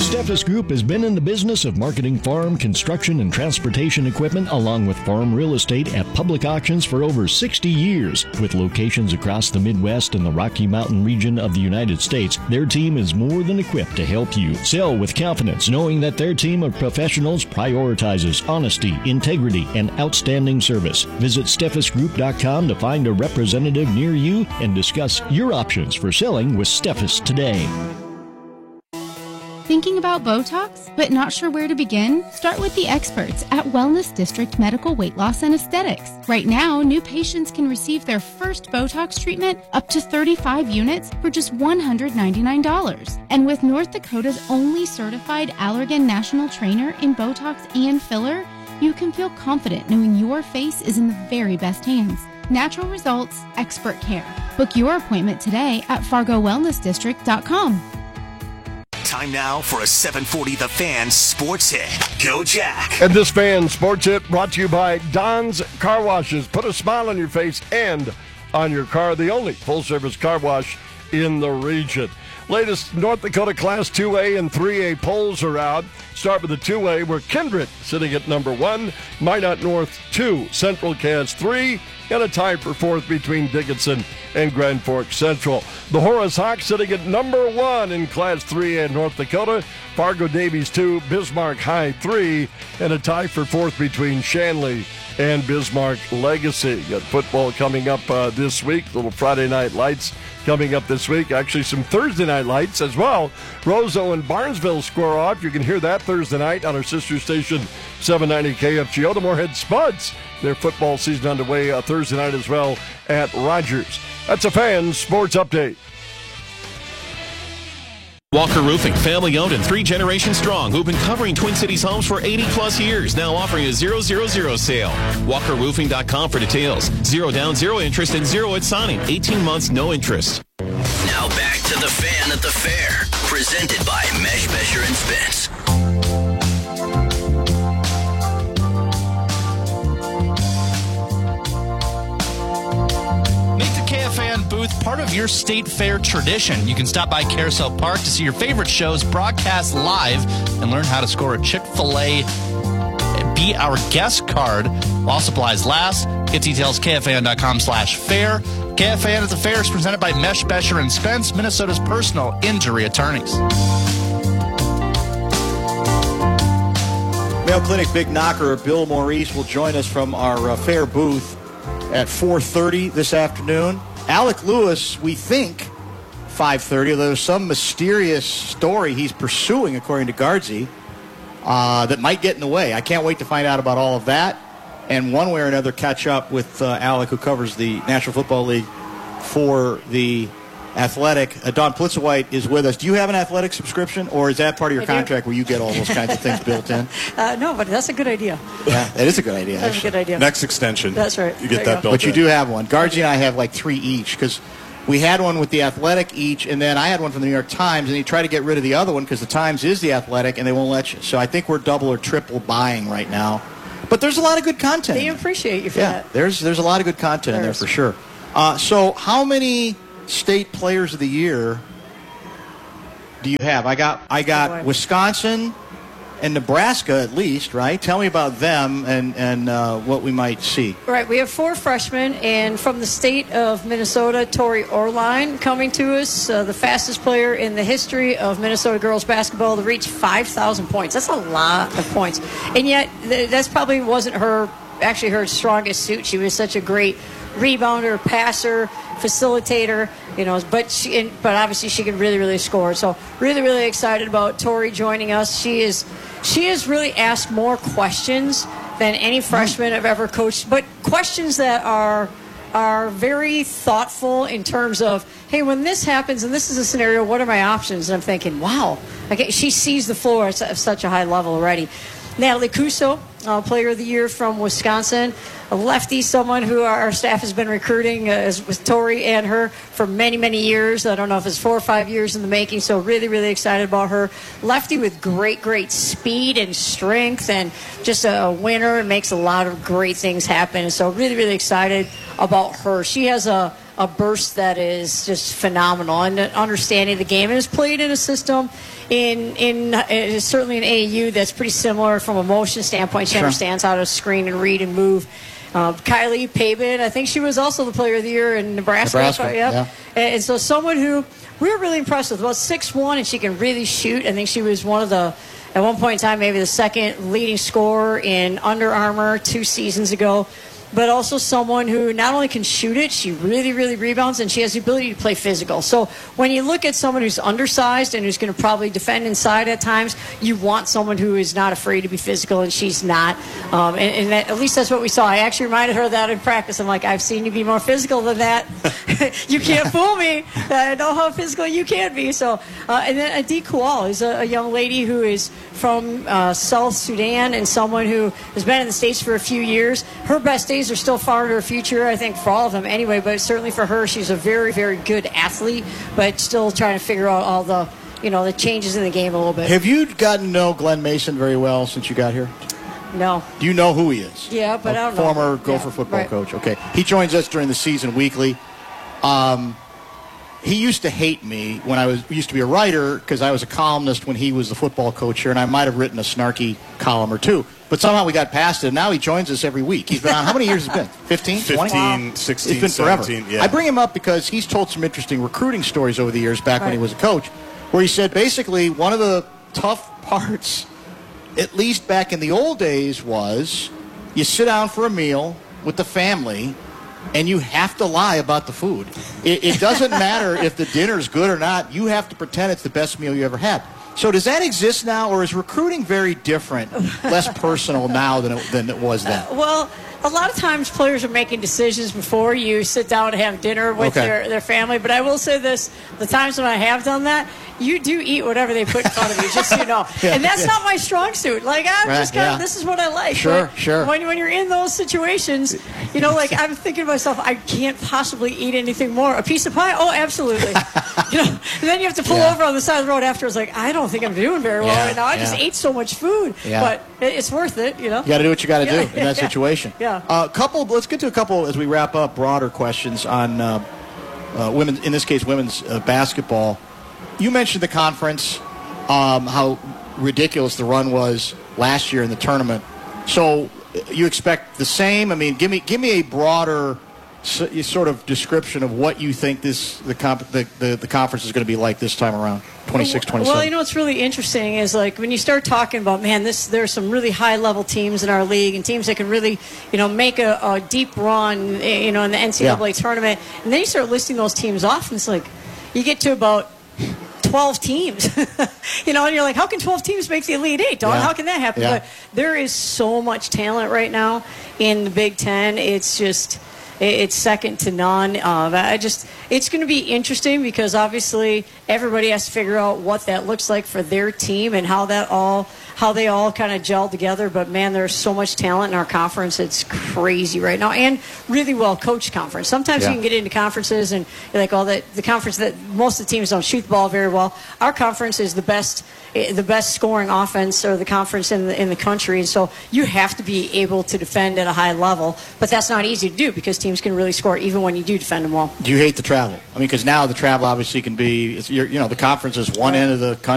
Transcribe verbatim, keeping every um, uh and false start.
Steffes Group has been in the business of marketing farm, construction, and transportation equipment along with farm real estate at public auctions for over sixty years. With locations across the Midwest and the Rocky Mountain region of the United States, their team is more than equipped to help you sell with confidence, knowing that their team of professionals prioritizes honesty, integrity, and outstanding service. Visit Steffes Group dot com to find a representative near you and discuss your options for selling with Steffes today. Thinking about Botox, but not sure where to begin? Start with the experts at Wellness District Medical Weight Loss and Aesthetics. Right now, new patients can receive their first Botox treatment up to thirty-five units for just one hundred ninety-nine dollars. And with North Dakota's only certified Allergan National Trainer in Botox and filler, you can feel confident knowing your face is in the very best hands. Natural results, expert care. Book your appointment today at Fargo Wellness District dot com. Time now for a seven forty The Fan Sports Hit. Go Jack. And this Fan Sports Hit brought to you by Don's Car Washes. Put a smile on your face and on your car. The only full-service car wash in the region. Latest North Dakota Class two A and three A polls are out. Start with the two A, where Kindred sitting at number one, Minot North two, Central Cass three, and a tie for fourth between Dickinson and Grand Forks Central. The Horace Hawks sitting at number one in Class three A in North Dakota, Fargo Davies two, Bismarck High three, and a tie for fourth between Shanley and Bismarck Legacy. Got football coming up uh, this week, little Friday Night Lights coming up this week. Actually, some Thursday Night Lights as well. Roseau and Barnesville square off. You can hear that Thursday night on our sister station, seven ninety K F G O. The Moorhead Spuds, their football season underway uh, Thursday night as well at Rogers. That's a Fan Sports Update. Walker Roofing, family owned and three generations strong, who've been covering Twin Cities homes for eighty plus years, now offering a zero zero zero sale. Walker Roofing dot com for details. Zero down, zero interest, and zero at signing. eighteen months, no interest. Now back to the Fan at the Fair, presented by Mesh Measure and Spence. Booth, part of your state fair tradition. You can stop by Carousel Park to see your favorite shows broadcast live and learn how to score a Chick-fil-A Be Our Guest card while supplies last. Get details K F A N dot com slash fair. K F A N at the Fair is presented by Mesh, Besher, and Spence, Minnesota's personal injury attorneys. Mayo Clinic Big Knocker Bill Maurice will join us from our uh, fair booth at four thirty this afternoon. Alec Lewis, we think, five thirty, although there's some mysterious story he's pursuing, according to Guardsy, uh, that might get in the way. I can't wait to find out about all of that, and one way or another catch up with uh, Alec, who covers the National Football League for the Athletic. Uh, Dawn Plitzowite is with us. Do you have an Athletic subscription, or is that part of your I contract do. Where you get all those kinds of things built in? Uh, no, but that's a good idea. Yeah, that is a good idea. That's actually. a good idea. Next extension. That's right. You get there that you built But you in. do have one. Guardsy and I have like three each, because we had one with the Athletic each, and then I had one from the New York Times, and he tried to get rid of the other one because the Times is the Athletic, and they won't let you. So I think we're double or triple buying right now. But there's a lot of good content. They appreciate you for yeah, that. there's there's a lot of good content in there for sure. Uh, so how many state players of the year do you have? I got I got Wisconsin and Nebraska at least, right? Tell me about them and and uh, what we might see. Right, we have four freshmen, and from the state of Minnesota, Tori Orline coming to us, uh, the fastest player in the history of Minnesota girls basketball to reach five thousand points. That's a lot of points, and yet th- that's probably wasn't her actually her strongest suit. She was such a great rebounder, passer, facilitator, you know, but she, and, but obviously she can really, really score. So really, really excited about Tori joining us. She is, she has really asked more questions than any freshman I've ever coached, but questions that are are very thoughtful in terms of, hey, when this happens and this is a scenario, what are my options? And I'm thinking, wow, okay, she sees the floor at such a high level already. Natalie Cuso, uh, Player of the Year from Wisconsin, a lefty, someone who our staff has been recruiting uh, as, with Tori and her for many, many years. I don't know if it's four or five years in the making, so really, really excited about her. Lefty with great, great speed and strength, and just a, a winner and makes a lot of great things happen. So really, really excited about her. She has a a burst that is just phenomenal, and understanding the game, and has played in a system in in uh, certainly in A A U that's pretty similar from a motion standpoint. She Sure. understands how to screen and read and move. Uh, Kylie Pabin, I think she was also the player of the year in Nebraska. Nebraska, Yep. yeah. And, and so someone who we were really impressed with, about six one, and she can really shoot. I think she was one of the, at one point in time, maybe the second leading scorer in Under Armour two seasons ago. But also someone who not only can shoot it, she really, really rebounds, and she has the ability to play physical. So when you look at someone who's undersized and who's going to probably defend inside at times, you want someone who is not afraid to be physical, and she's not. Um, and and that, at least that's what we saw. I actually reminded her of that in practice. I'm like, I've seen you be more physical than that. You can't fool me. I know how physical you can be. So, uh, and then Adi Koual is a, a young lady who is from uh, South Sudan, and someone who has been in the States for a few years. Her best days are still far in her future, I think, for all of them anyway, but certainly for her, she's a very, very good athlete, but still trying to figure out all the, you know, the changes in the game a little bit. Have you gotten to know Glenn Mason very well since you got here? No. Do you know who he is? Yeah, but a I don't know. Former Gopher Yeah, football right. coach. Okay. He joins us during the season weekly. Um, he used to hate me when I was used to be a writer because I was a columnist when he was the football coach here, and I might have written a snarky column or two. But somehow we got past it, and now he joins us every week. He's been on, how many years has it been? fifteen, twenty? fifteen, sixteen, It's been forever. seventeen, yeah. I bring him up because he's told some interesting recruiting stories over the years back when he Right. was a coach, where he said basically one of the tough parts, at least back in the old days, was you sit down for a meal with the family, and you have to lie about the food. It, it doesn't matter if the dinner's good or not. You have to pretend it's the best meal you ever had. So does that exist now, or is recruiting very different, less personal now than it, than it was then? Well, a lot of times players are making decisions before you sit down to have dinner with Okay. their, their family. But I will say this, the times when I have done that, you do eat whatever they put in front of you, just so you know. Yeah, and that's yeah. not my strong suit. Like, I'm Right, just kind yeah. of, this is what I like. Sure, But sure. When, when you're in those situations, you know, like, I'm thinking to myself, I can't possibly eat anything more. A piece of pie? Oh, absolutely. you know, and then you have to pull Yeah. over on the side of the road after. It's like, I don't think I'm doing very well Yeah, right now. I just yeah. ate so much food. Yeah. But it, it's worth it, you know. You got to do what you got to Yeah, do in that yeah, situation. yeah. A uh, couple. Let's get to a couple as we wrap up. Broader questions on uh, uh, women. In this case, women's uh, basketball. You mentioned the conference, um, how ridiculous the run was last year in the tournament. So uh, you expect the same? I mean, give me give me a broader s- sort of description of what you think this the comp- the, the, the conference is going to be like this time around, twenty-six, twenty-seven. Well, you know what's really interesting is like when you start talking about, man, this there's some really high level teams in our league and teams that can really, you know, make a, a deep run, eh, you know, in the N C double A Yeah. tournament, and then you start listing those teams off, and it's like you get to about twelve teams, you know, and you're like, how can twelve teams make the Elite Eight, Dawn? Yeah. How can that happen? Yeah. But there is so much talent right now in the Big Ten. It's just, it- it's second to none. Uh, I just, it's going to be interesting because obviously everybody has to figure out what that looks like for their team and how that all, how they all kind of gel together. But man, there's so much talent in our conference. It's crazy right now, and really well coached conference. Sometimes Yeah. you can get into conferences and you're like, oh, that the conference that most of the teams don't shoot the ball very well. Our conference is the best, eh, the best scoring offense or the conference in the in the country, and so you have to be able to defend at a high level. But that's not easy to do because teams can really score even when you do defend them well. Do you hate the travel? I mean, because now the travel obviously can be, it's, you're, you know, the conference is one end of the country.